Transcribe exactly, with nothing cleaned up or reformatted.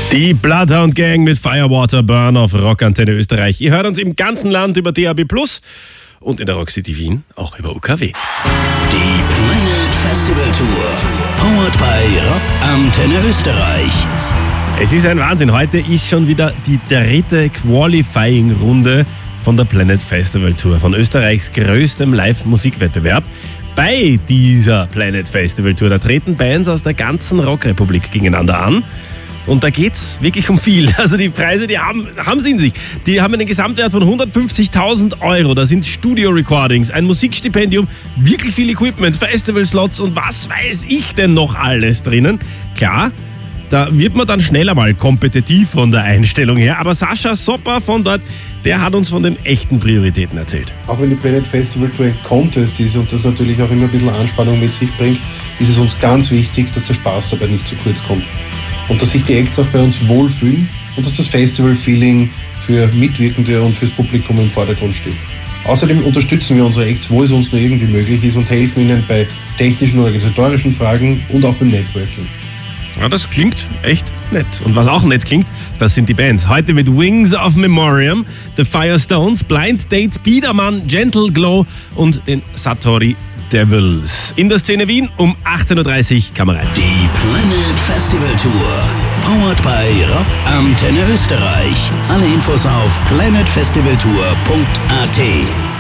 Die Bloodhound Gang mit Firewater Burn auf Rockantenne Österreich. Ihr hört uns im ganzen Land über D A B plus und in der Rock City Wien auch über U K W. Die Planet Festival Tour, powered by Rockantenne Österreich. Es ist ein Wahnsinn. Heute ist schon wieder die dritte Qualifying-Runde von der Planet Festival Tour, von Österreichs größtem Live-Musikwettbewerb. Bei dieser Planet Festival Tour, da treten Bands aus der ganzen Rockrepublik gegeneinander an. Und da geht's wirklich um viel. Also die Preise, die haben haben sie in sich. Die haben einen Gesamtwert von hundertfünfzigtausend Euro. Da sind Studio-Recordings, ein Musikstipendium, wirklich viel Equipment, Festival-Slots und was weiß ich denn noch alles drinnen. Klar, da wird man dann schneller mal kompetitiv von der Einstellung her. Aber Sascha Sopper von dort, der hat uns von den echten Prioritäten erzählt. Auch wenn die Planet Festival Tour ein Contest ist und das natürlich auch immer ein bisschen Anspannung mit sich bringt, ist es uns ganz wichtig, dass der Spaß dabei nicht zu kurz kommt. Und dass sich die Acts auch bei uns wohlfühlen und dass das Festival-Feeling für Mitwirkende und fürs Publikum im Vordergrund steht. Außerdem unterstützen wir unsere Acts, wo es uns nur irgendwie möglich ist und helfen ihnen bei technischen und organisatorischen Fragen und auch beim Networking. Ja, das klingt echt nett. Und was auch nett klingt, das sind die Bands. Heute mit Wings of Memoriam, The Firestones, Blind Date, Biedermann, Gentle Glow und den Satori Devils. In der Szene Wien um achtzehn Uhr dreißig kann man rein. Die Planet Festival Tour, powered by Rockantenne Österreich. Alle Infos auf planet festival tour punkt a t.